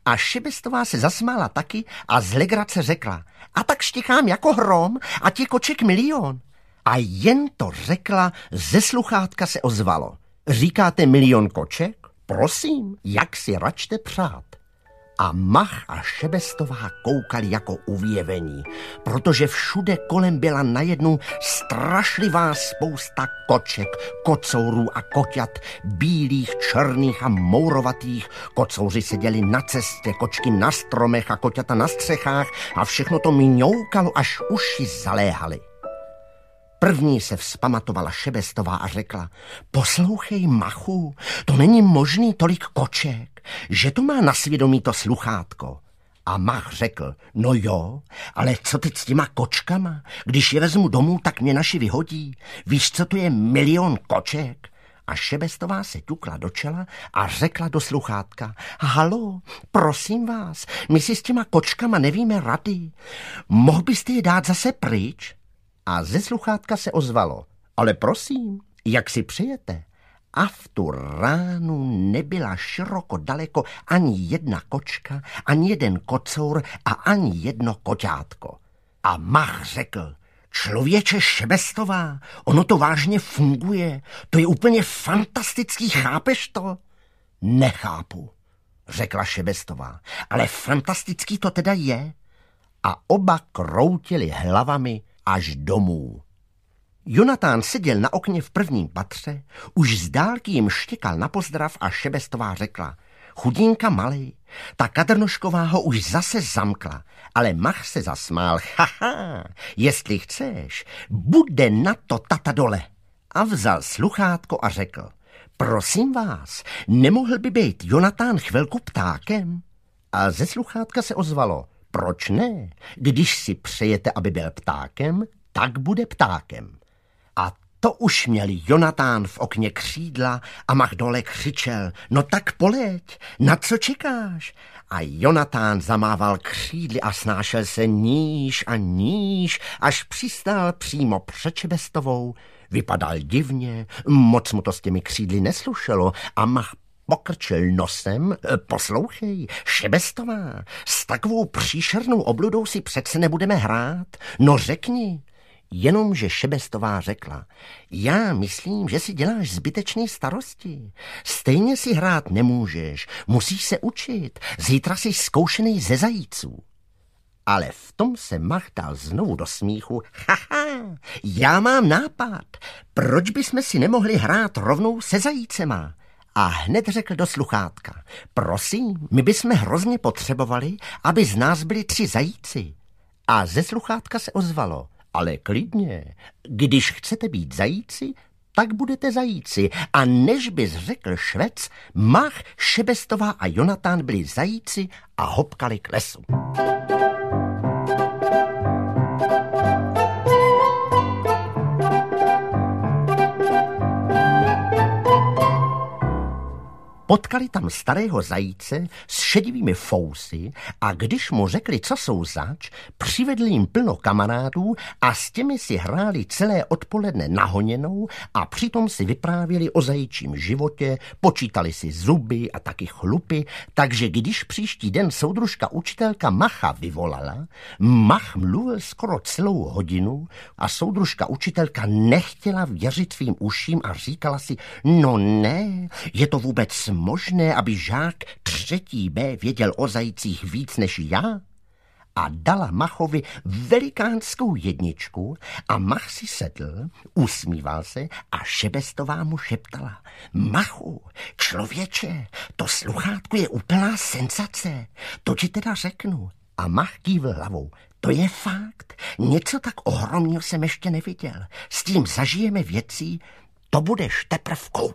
A Šebestová se zasmála taky a z legrace řekla: a tak štěkám jako hrom a ti koček milion. A jen to řekla, ze sluchátka se ozvalo: říkáte milion koček? Prosím, jak si račte přát. A Mach a Šebestová koukali jako uvěvení, protože všude kolem byla najednou strašlivá spousta koček, kocourů a koťat, bílých, černých a mourovatých. Kocouři seděli na cestě, kočky na stromech a koťata na střechách a všechno to mňoukalo, až uši zaléhaly. První se vzpamatovala Šebestová a řekla: poslouchej, Machu, to není možný tolik koček, že to má na svědomí to sluchátko. A Mach řekl: no jo, ale co teď s těma kočkama? Když je vezmu domů, tak mě naši vyhodí. Víš, co to je milion koček? A Šebestová se ťukla do čela a řekla do sluchátka: halo, prosím vás, my si s těma kočkama nevíme rady. Mohl byste je dát zase pryč? A ze sluchátka se ozvalo: ale prosím, jak si přejete? A v tu ránu nebyla široko daleko ani jedna kočka, ani jeden kocour a ani jedno koťátko. A Mach řekl: člověče Šebestová, ono to vážně funguje, to je úplně fantastický, chápeš to? Nechápu, řekla Šebestová, ale fantastický to teda je. A oba kroutili hlavami až domů. Jonatán seděl na okně v prvním patře, už z dálky jim štěkal na pozdrav a Šebestová řekla: chudínka malej, ta Kadrnošková ho už zase zamkla, ale Mach se zasmál: haha, jestli chceš, bude na to tata dole. A vzal sluchátko a řekl: prosím vás, nemohl by být Jonatán chvilku ptákem? A ze sluchátka se ozvalo: proč ne? Když si přejete, aby byl ptákem, tak bude ptákem. A to už měl Jonatán v okně křídla a Mach dole křičel: no tak poleď, na co čekáš? A Jonatán zamával křídly a snášel se níž a níž, až přistál přímo před Šebestovou. Vypadal divně, moc mu to s těmi křídly neslušelo a Mach pokrčil nosem: poslouchej, Šebestová, s takovou příšernou obludou si přece nebudeme hrát, no řekni. Jenomže Šebestová řekla: já myslím, že si děláš zbytečné starosti. Stejně si hrát nemůžeš, musíš se učit, zítra jsi zkoušený ze zajíců. Ale v tom se Mach dal znovu do smíchu: haha, já mám nápad, proč bychom si nemohli hrát rovnou se zajícema? A hned řekl do sluchátka: prosím, my bychom hrozně potřebovali, aby z nás byli 3 zajíci. A ze sluchátka se ozvalo: ale klidně, když chcete být zajíci, tak budete zajíci. A než bys řekl švec, Mach, Šebestová a Jonatán byli zajíci a hopkali k lesu. Potkali tam starého zajíce s šedivými fousy a když mu řekli, co jsou zač, přivedli jim plno kamarádů a s těmi si hráli celé odpoledne nahoněnou a přitom si vyprávěli o zajíčím životě, počítali si zuby a taky chlupy, takže když příští den soudružka učitelka Macha vyvolala, Mach mluvil skoro celou hodinu a soudružka učitelka nechtěla věřit svým uším a říkala si: no ne, je to vůbec možné, aby žák 3. B věděl o zajících víc než já? A dala Machovi velikánskou 1 a Mach si sedl, usmíval se a Šebestová mu šeptala: Machu, člověče, to sluchátko je úplná senzace, to ti teda řeknu. A Mach kývl hlavou: to je fakt, něco tak ohromného jsem ještě neviděl, s tím zažijeme věcí, to budeš teprv koukat.